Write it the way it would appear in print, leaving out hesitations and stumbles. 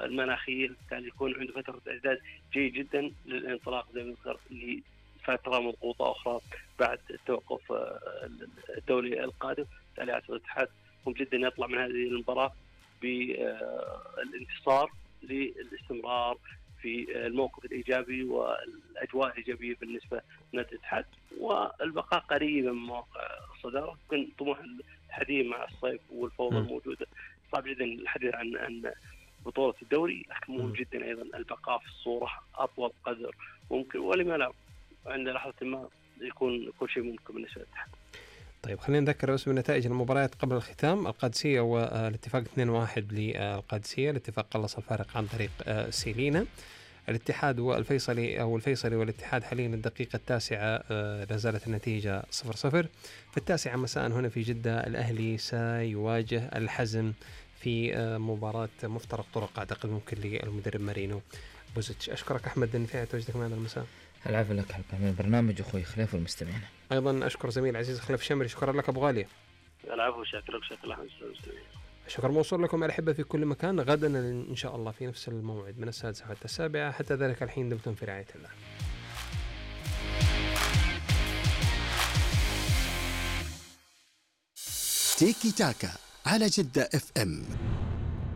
المناخية، بالتالي يكون عنده فترة إعداد جيد جدا للانطلاق زي ما ذكرت لفترة مضغوطة أخرى بعد التوقف الدولي القادم. بالتالي أعتقد الاتحاد مهم جدا يطلع من هذه المباراة بالانتصار للاستمرار في الموقف الإيجابي والأجواء الإيجابية بالنسبة لنادي الاتحاد والبقاء قريبا من مواقع الصدارة. يمكن طموح الحديث مع الصيف والفوضى الموجودة صعب جدا الحديث عن بطولة الدوري، لكن مهم جدا أيضا البقاء في الصورة أطول قدر ممكن، ولما لا عند لحظة ما يكون كل شيء ممكن بالنسبة للاتحاد. طيب خلينا نذكر بس بنتائج المباريات قبل الختام. القادسية والاتفاق 2-1 للقادسية، الاتفاق قلص الفارق عن طريق سيلينا. الاتحاد والفيصلي أو الفيصلي والاتحاد حاليا الدقيقة 9 لازالت النتيجة 0-0. في 9 مساء هنا في جدة الأهلي سيواجه الحزم في مباراة مفترق طرق أعتقد ممكن للمدرب مارينو بوزيتش. أشكرك أحمد أن في تواجدك معنا المساء. العافية لك من البرنامج أخوي خليف والمستمعين. أيضا أشكر زميل عزيز خليف شمري. شكرا لك أبو غالية. العفو، شكرا أحمد. شكر موصول لكم الأحبة في كل مكان. غدا إن شاء الله في نفس الموعد من 6 حتى 7. حتى ذلك الحين دمتم في رعاية الله. تيكي تاكا على جدة FM.